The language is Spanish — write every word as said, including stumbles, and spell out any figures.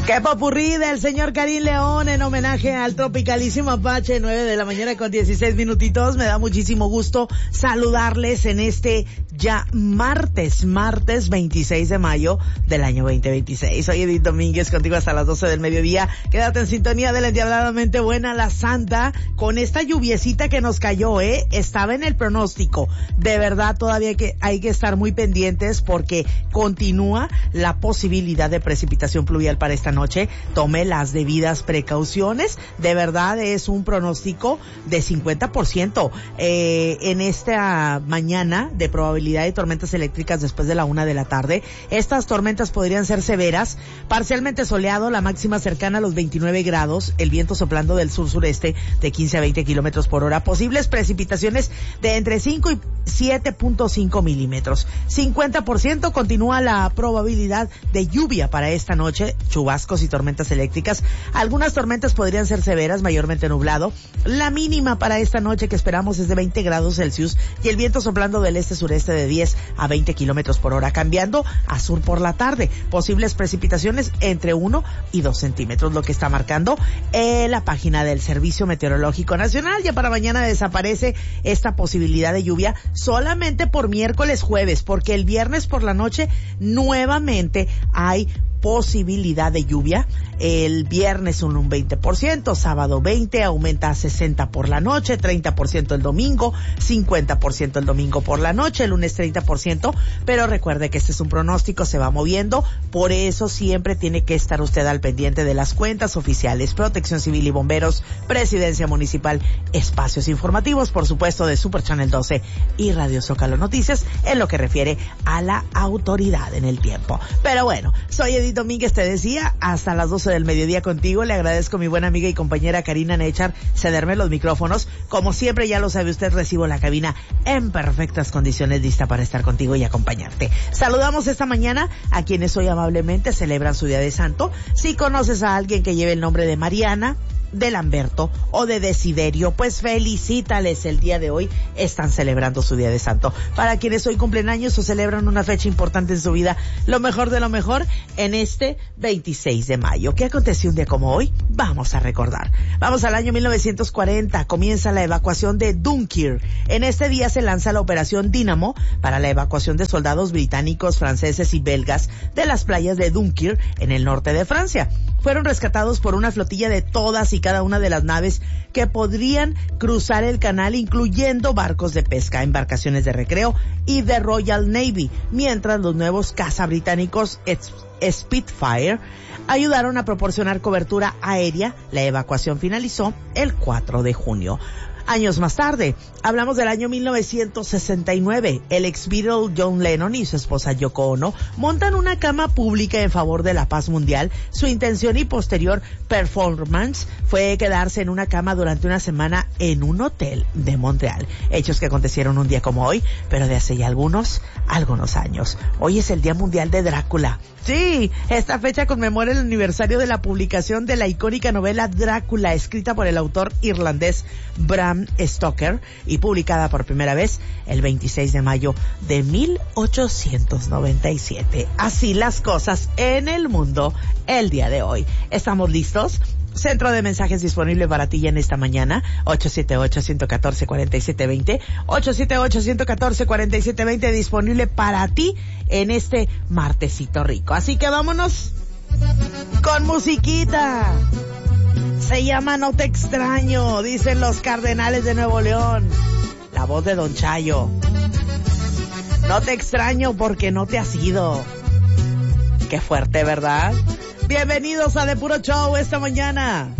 Qué popurrí del señor Karim León en homenaje al tropicalísimo Apache, nueve de la mañana con dieciséis minutitos. Me da muchísimo gusto saludarles en este ya martes, martes veintiséis de mayo del año veinte veintiséis. Soy Edith Domínguez, contigo hasta las doce del mediodía. Quédate en sintonía de la endiabladamente buena La Santa con esta lluviecita que nos cayó, ¿eh? Estaba en el pronóstico. De verdad, todavía que hay que estar muy pendientes porque continúa la posibilidad de precipitación pluvial para esta noche. Tome las debidas precauciones. De verdad es un pronóstico de cincuenta por ciento eh, en esta mañana de probabilidad de tormentas eléctricas después de la una de la tarde. Estas tormentas podrían ser severas, parcialmente soleado, la máxima cercana a los veintinueve grados, el viento soplando del sur-sureste de quince a veinte kilómetros por hora, posibles precipitaciones de entre cinco y siete punto cinco milímetros. cincuenta por ciento continúa la probabilidad de lluvia para esta noche, chubascos y tormentas eléctricas. Algunas tormentas podrían ser severas, mayormente nublado. La mínima para esta noche que esperamos es de veinte grados Celsius y el viento soplando del este-sureste de diez a veinte kilómetros por hora, cambiando a sur por la tarde. Posibles precipitaciones entre uno y dos centímetros, lo que está marcando eh, la página del Servicio Meteorológico Nacional. Ya para mañana desaparece esta posibilidad de lluvia solamente por miércoles, jueves, porque el viernes por la noche nuevamente hay posibilidad de lluvia. El viernes un, un veinte por ciento, sábado veinte, aumenta a sesenta por la noche, treinta por ciento el domingo, cincuenta por ciento el domingo por la noche, el lunes treinta por ciento, pero recuerde que este es un pronóstico, se va moviendo, por eso siempre tiene que estar usted al pendiente de las cuentas oficiales, Protección Civil y Bomberos, Presidencia Municipal, espacios informativos, por supuesto, de Super Channel doce y Radio Zócalo Noticias, en lo que refiere a la autoridad en el tiempo. Pero bueno, soy Edith Domínguez, te decía, hasta las doce del mediodía contigo. Le agradezco a mi buena amiga y compañera Karina Nechar cederme los micrófonos. Como siempre, ya lo sabe usted, recibo la cabina en perfectas condiciones, lista para estar contigo y acompañarte. Saludamos esta mañana a quienes hoy amablemente celebran su Día de Santo. Si conoces a alguien que lleve el nombre de Mariana, de Lamberto o de Desiderio, pues felicítales el día de hoy, están celebrando su Día de Santo. Para quienes hoy cumplen años o celebran una fecha importante en su vida, lo mejor de lo mejor en este veintiséis de mayo. ¿Qué aconteció un día como hoy? Vamos a recordar. Vamos al año mil novecientos cuarenta, comienza la evacuación de Dunkirk. En este día se lanza la operación Dínamo para la evacuación de soldados británicos, franceses y belgas de las playas de Dunkirk en el norte de Francia. Fueron rescatados por una flotilla de todas y cada una de las naves que podrían cruzar el canal, incluyendo barcos de pesca, embarcaciones de recreo y de Royal Navy, mientras los nuevos caza británicos Spitfire ayudaron a proporcionar cobertura aérea. La evacuación finalizó el cuatro de junio. Años más tarde, hablamos del año mil novecientos sesenta y nueve. El ex Beatle John Lennon y su esposa Yoko Ono montan una cama pública en favor de la paz mundial. Su intención y posterior performance fue quedarse en una cama durante una semana en un hotel de Montreal. Hechos que acontecieron un día como hoy, pero de hace ya algunos, algunos años. Hoy es el Día Mundial de Drácula. Sí, esta fecha conmemora el aniversario de la publicación de la icónica novela Drácula, escrita por el autor irlandés Bram Stoker y publicada por primera vez el veintiséis de mayo de mil ochocientos noventa y siete. Así las cosas en el mundo el día de hoy. ¿Estamos listos? Centro de mensajes disponible para ti ya en esta mañana, ocho siete ocho, uno uno cuatro, cuatro siete dos cero, ocho siete ocho, uno uno cuatro, cuatro siete dos cero, disponible para ti en este martesito rico. Así que vámonos con musiquita. Se llama No Te Extraño, dicen los Cardenales de Nuevo León. La voz de Don Chayo. No te extraño porque no te has ido. Qué fuerte, ¿verdad? Bienvenidos a The Puro Show esta mañana.